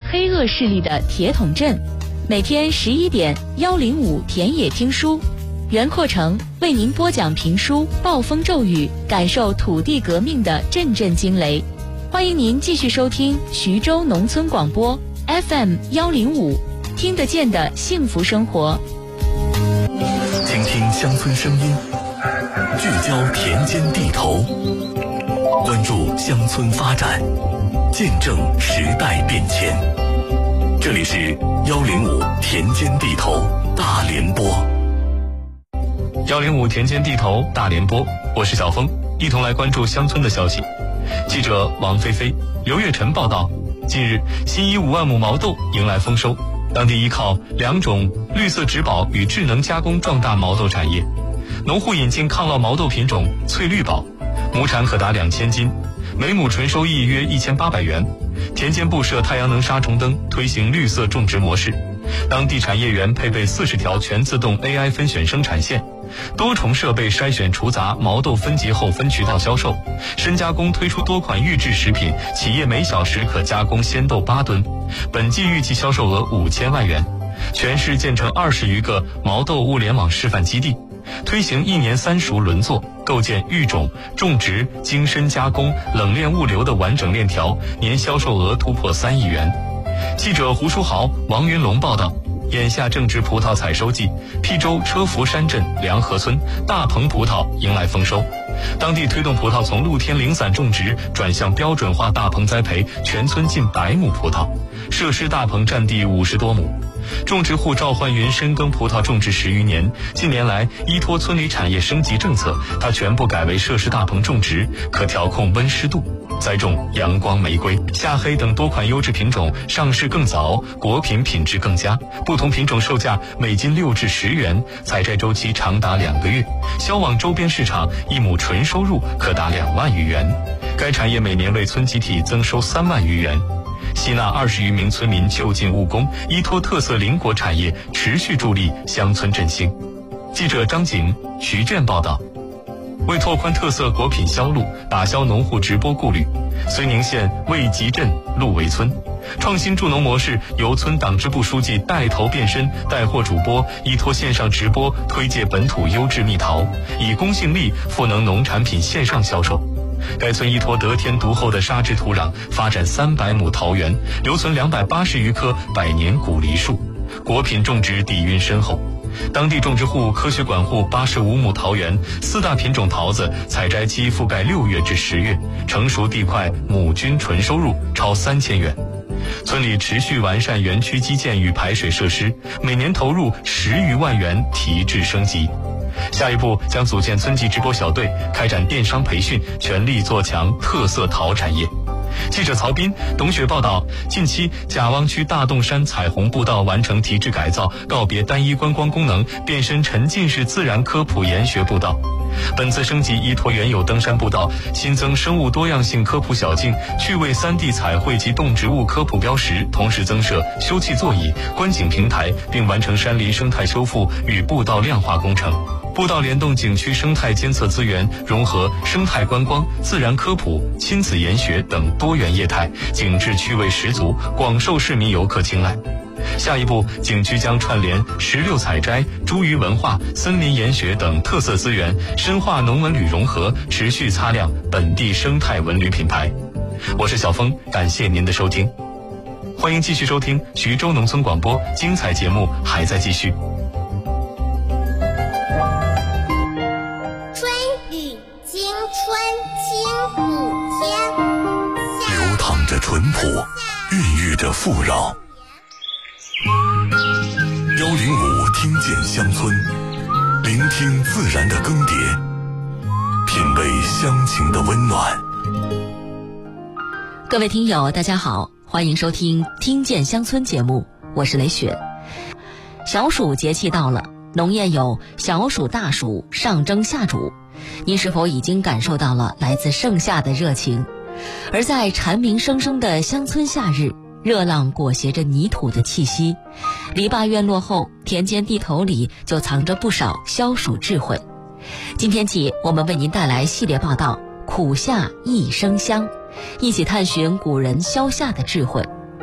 黑恶势力的铁桶阵。每天11点105田野听书，袁阔成为您播讲评书《暴风骤雨》，感受土地革命的阵阵惊雷。欢迎您继续收听徐州农村广播 FM105，听得见的幸福生活。 倾听乡村声音，聚焦田间地头，关注乡村发展，见证时代变迁。这里是105田间地头大联播。 105田间地头大联播，我是小峰，一同来关注乡村的消息。记者王菲菲、刘月晨报道，近日新1.5万亩毛豆迎来丰收，当地依靠2种绿色植保与智能加工壮大毛豆产业。农户引进抗涝毛豆品种翠绿宝，亩产可达2000斤，每亩纯收益约1800元。田间布设太阳能杀虫灯，推行绿色种植模式。当地产业园配备40条全自动 AI 分选生产线，多重设备筛选除杂毛豆分级后分渠道销售。深加工推出多款预制食品，企业每小时可加工鲜豆8吨，本季预计销售额5000万元。全市建成20余个毛豆物联网示范基地，推行1年3熟轮作，构建育种、种植、精深加工、冷链物流的完整链条，年销售额突破3亿元。记者胡书豪、王云龙报道，眼下正值葡萄采收季，邳州车浮山镇梁河村大棚葡萄迎来丰收。当地推动葡萄从露天零散种植转向标准化大棚栽培，全村近100亩葡萄，设施大棚占地50多亩。种植户赵焕云深耕葡萄种植10余年，近年来依托村里产业升级政策，他全部改为设施大棚种植，可调控温湿度，栽种阳光玫瑰、夏黑等多款优质品种，上市更早，果品品质更佳。不同品种售价每斤6至10元，采摘周期长达2个月，销往周边市场1亩纯收入可达2万余元。该产业每年为村集体增收3万余元。吸纳20余名村民就近务工，依托特色林果产业持续助力乡村振兴。记者张景、徐震报道。为拓宽特色果品销路，打消农户直播顾虑，绥宁县卫集镇鹿围村创新助农模式，由村党支部书记带头变身，带货主播依托线上直播推介本土优质蜜桃，以公信力赋能农产品线上销售。该村依托得天独厚的沙质土壤，发展300亩桃园，留存280余棵百年古梨树，果品种植底蕴深厚。当地种植户科学管护85亩桃园，4大品种桃子采摘期覆盖6月至10月，成熟地块亩均纯收入超3000元。村里持续完善园区基建与排水设施，每年投入10余万元提质升级。下一步将组建村级直播小队，开展电商培训，全力做强特色桃产业。记者曹斌、董雪报道，近期贾汪区大洞山彩虹步道完成提质改造，告别单一观光功能，变身沉浸式自然科普研学步道。本次升级依托原有登山步道，新增生物多样性科普小径、趣味3D 彩绘及动植物科普标识，同时增设休憩座椅、观景平台，并完成山林生态修复与步道亮化工程。步道联动景区生态监测资源，融合生态观光、自然科普、亲子研学等多元业态，景致趣味十足，广受市民游客青睐。下一步，景区将串联石榴采摘、茱萸文化、森林研学等特色资源，深化农文旅融合，持续擦亮本地生态文旅品牌。我是小峰，感谢您的收听，欢迎继续收听徐州农村广播，精彩节目还在继续。 春雨惊春清午天， 流淌着淳朴，孕育着富饶。105听见乡村，聆听自然的更迭，品味乡情的温暖。 各位听友大家好，欢迎收听听见乡村节目，我是雷雪。小暑节气到了，农谚有小暑大暑上蒸下煮，您是否已经感受到了来自盛夏的热情？而在蝉鸣声声的乡村夏日，热浪裹挟着泥土的气息，篱笆院落后，田间地头里就藏着不少消暑智慧。今天起，我们为您带来系列报道苦夏一生香，一起探寻古人消夏的智慧。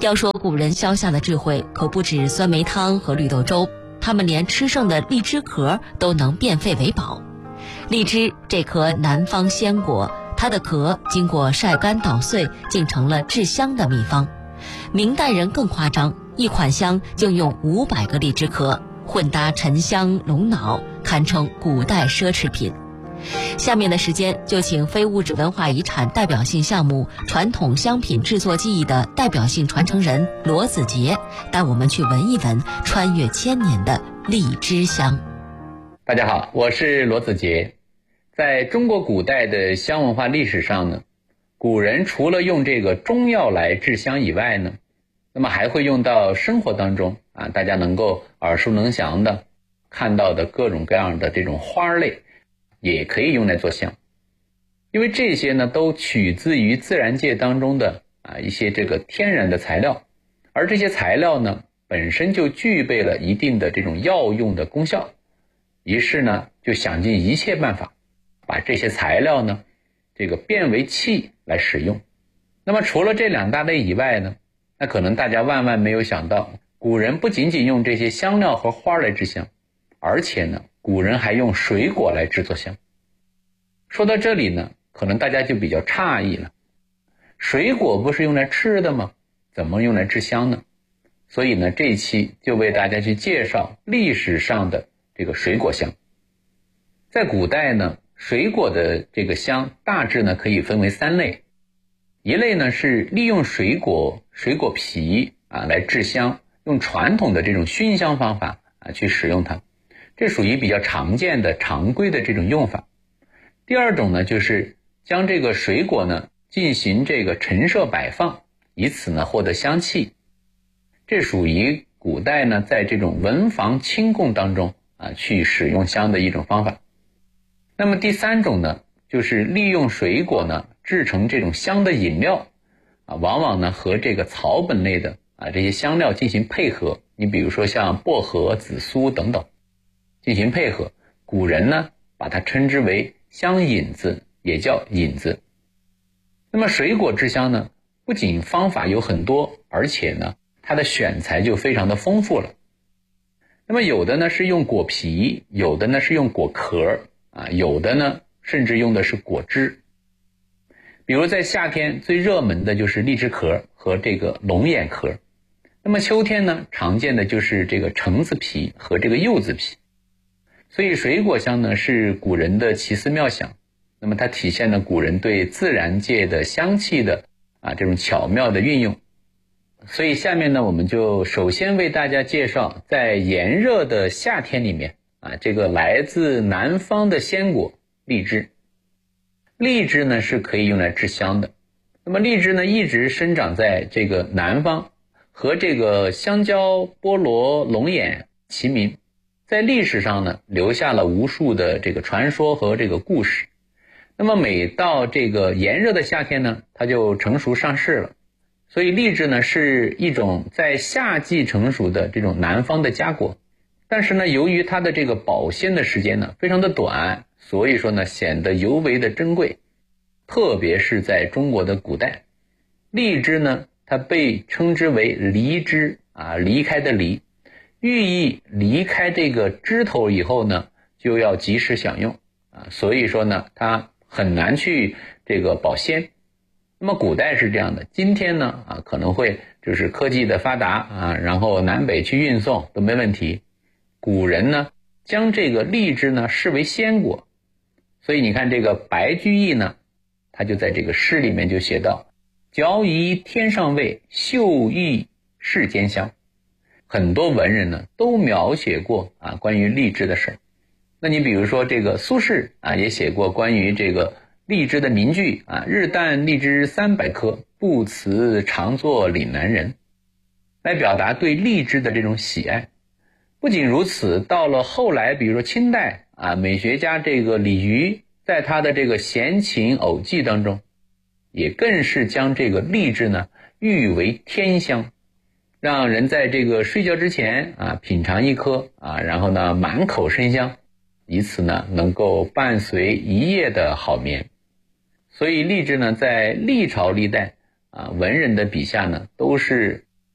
要说古人消夏的智慧，可不止酸梅汤和绿豆粥，他们连吃剩的荔枝壳都能变废为宝。荔枝这颗南方鲜果，它的壳经过晒干捣碎，竟成了制香的秘方。明代人更夸张，一款香竟用500个荔枝壳混搭沉香、龙脑，堪称古代奢侈品。下面的时间就请非物质文化遗产代表性项目传统香品制作技艺的代表性传承人罗子杰带我们去闻一闻穿越千年的荔枝香。 大家好，我是罗子杰。在中国古代的香文化历史上呢，古人除了用这个中药来制香以外呢，那么还会用到生活当中大家能够耳熟能详的看到的各种各样的这种花类，也可以用来做香。因为这些呢都取自于自然界当中的一些这个天然的材料，而这些材料呢本身就具备了一定的这种药用的功效，于是呢就想尽一切办法把这些材料呢这个变为气来使用。那么除了这2大类以外呢，那可能大家万万没有想到，古人不仅仅用这些香料和花来制香，而且呢古人还用水果来制作香。说到这里呢，可能大家就比较诧异了，水果不是用来吃的吗？怎么用来制香呢？所以呢这一期就为大家去介绍历史上的这个水果香。在古代呢，水果的这个香大致呢可以分为3类。一类呢是利用水果皮来制香，用传统的这种熏香方法去使用它，这属于比较常见的常规的这种用法。第二种呢就是将这个水果呢进行这个陈设摆放，以此呢获得香气，这属于古代呢在这种文房清供当中去使用香的一种方法。那么第3种呢就是利用水果呢制成这种香的饮料往往呢和这个草本类的这些香料进行配合，你比如说像薄荷、紫苏等等进行配合，古人呢把它称之为香引子，也叫引子。那么水果制香呢不仅方法有很多，而且呢它的选材就非常的丰富了。那么有的呢是用果皮，有的呢是用果壳有的呢甚至用的是果汁。比如在夏天最热门的就是荔枝壳和这个龙眼壳，那么秋天呢常见的就是这个橙子皮和这个柚子皮。所以水果香呢是古人的奇思妙想，那么它体现了古人对自然界的香气的这种巧妙的运用。所以下面呢我们就首先为大家介绍在炎热的夏天里面这个来自南方的鲜果荔枝。荔枝呢是可以用来制香的。那么荔枝呢一直生长在这个南方，和这个香蕉、菠萝、龙眼齐名，在历史上呢留下了无数的这个传说和这个故事。那么每到这个炎热的夏天呢，它就成熟上市了。所以荔枝呢是一种在夏季成熟的这种南方的佳果，但是呢由于它的这个保鲜的时间呢非常的短，所以说呢显得尤为的珍贵。特别是在中国的古代，荔枝呢它被称之为离枝离开的离，寓意离开这个枝头以后呢就要及时享用所以说呢它很难去这个保鲜。那么古代是这样的，今天呢可能会就是科技的发达然后南北去运送都没问题。古人呢将这个荔枝呢视为鲜果，所以你看这个白居易呢他就在这个诗里面就写到：嚼宜天上味，嗅异世间香。很多文人呢都描写过关于荔枝的事。那你比如说这个苏轼也写过关于这个荔枝的名句日啖荔枝300颗，不辞常作岭南人，来表达对荔枝的这种喜爱。不仅如此，到了后来比如说清代美学家这个李渔在他的这个闲情偶记当中，也更是将这个荔枝呢誉为天香，让人在这个睡觉之前品尝一颗然后呢满口生香，以此呢能够伴随一夜的好眠。所以荔枝呢在历朝历代文人的笔下呢都是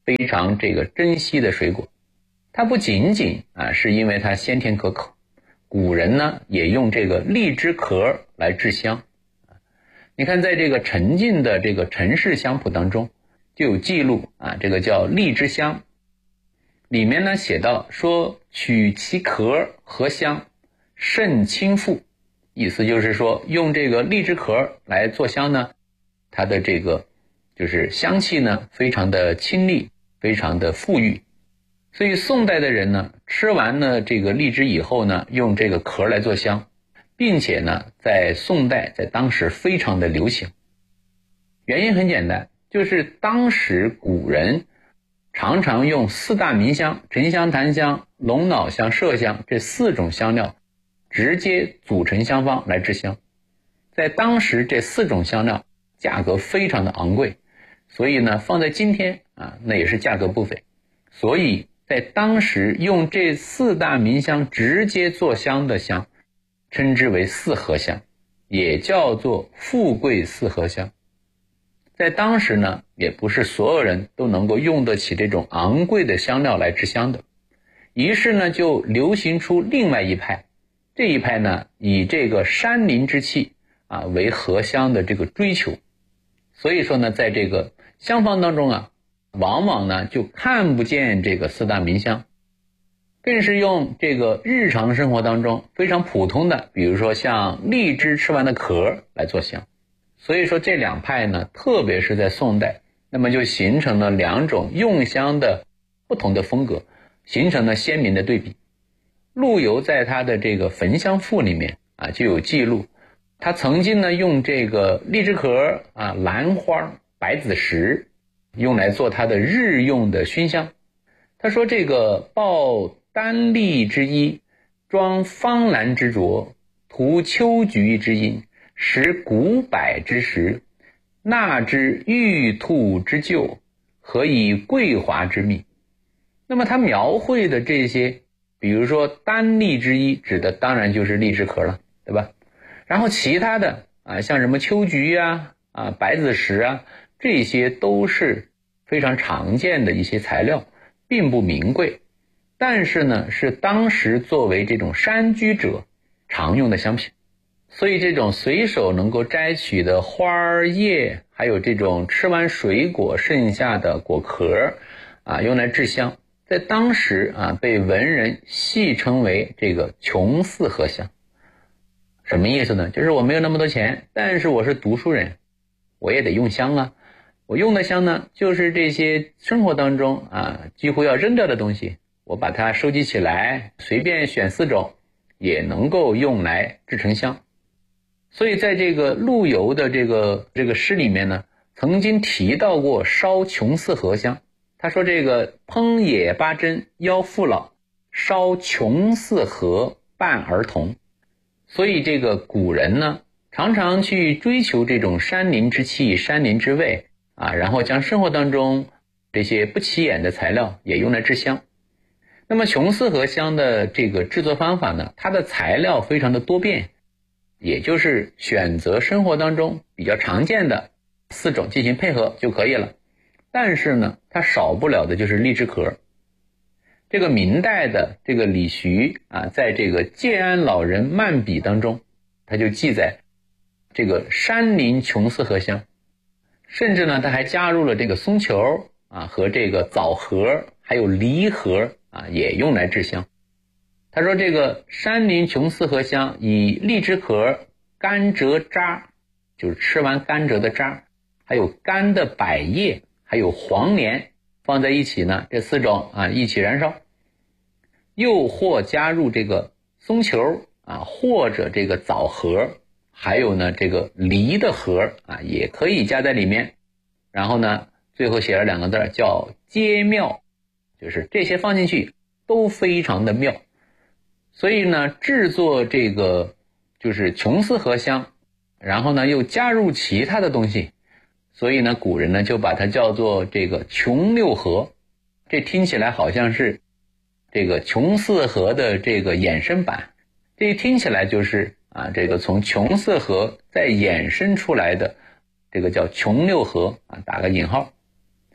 非常这个珍惜的水果。它不仅仅是因为它鲜甜可口，古人呢也用这个荔枝壳来制香。你看在这个陈进的这个陈氏香谱当中就有记录这个叫荔枝香，里面呢写到说取其壳合香，甚亲附，意思就是说用这个荔枝壳来做香呢，它的这个就是香气呢非常的亲昵，非常的馥郁。所以宋代的人呢吃完呢这个荔枝以后呢，用这个壳来做香，并且呢在宋代在当时非常的流行。原因很简单，就是当时古人常常用四大名香沉香、檀香、龙脑香、麝香这4种香料直接组成香方来制香。在当时这4种香料价格非常的昂贵，所以呢放在今天那也是价格不菲。所以在当时用这4大名香直接做香的香称之为四合香，也叫做富贵四合香。在当时呢也不是所有人都能够用得起这种昂贵的香料来制香的，于是呢就流行出另外一派，这一派呢以这个山林之气为合香的这个追求。所以说呢在这个香方当中往往呢就看不见这个4大名香，更是用这个日常生活当中非常普通的，比如说像荔枝吃完的壳来做香。所以说这两派呢，特别是在宋代，那么就形成了2种用香的不同的风格，形成了鲜明的对比。陆游在他的这个《焚香赋》里面就有记录，他曾经呢用这个荔枝壳兰花、白子石用来做他的日用的熏香。他说这个抱丹荔之衣，装芳兰之着，涂秋菊之阴，食古柏之实，纳之玉兔之臼，何以桂华之蜜。那么他描绘的这些，比如说丹荔之衣指的当然就是荔枝壳了，对吧？然后其他的像什么秋菊白子石这些都是非常常见的一些材料，并不名贵，但是呢是当时作为这种山居者常用的香品。所以这种随手能够摘取的花叶，还有这种吃完水果剩下的果壳用来制香，在当时被文人戏称为这个穷四合香。什么意思呢？就是我没有那么多钱，但是我是读书人，我也得用香我用的香呢就是这些生活当中几乎要扔掉的东西，我把它收集起来，随便选4种也能够用来制成香。所以在这个陆游的这个诗里面呢，曾经提到过烧穷四合香。他说这个烹野八珍邀父老，烧穷四合伴儿童。所以这个古人呢常常去追求这种山林之气、山林之味然后将生活当中这些不起眼的材料也用来制香。那么穷四合香的这个制作方法呢，它的材料非常的多变，也就是选择生活当中比较常见的4种进行配合就可以了。但是呢它少不了的就是荔枝壳。这个明代的这个李徐在这个建安老人漫笔当中，他就记载这个山林穷四合香，甚至呢他还加入了这个松球和这个枣核还有梨核也用来制香。他说这个山林穷四合香以荔枝壳、甘蔗渣，就是吃完甘蔗的渣，还有干的柏叶，还有黄连放在一起呢，这4种一起燃烧，又或加入这个松球或者这个枣核，还有呢这个梨的核也可以加在里面。然后呢最后写了2个字叫皆妙，就是这些放进去都非常的妙。所以呢制作这个就是穷四合香，然后呢又加入其他的东西，所以呢古人呢就把它叫做这个穷六合。这听起来好像是这个穷四合的这个衍生版，这听起来就是这个从穷四合再衍生出来的这个叫穷六合打个引号。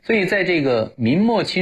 所以在这个明末清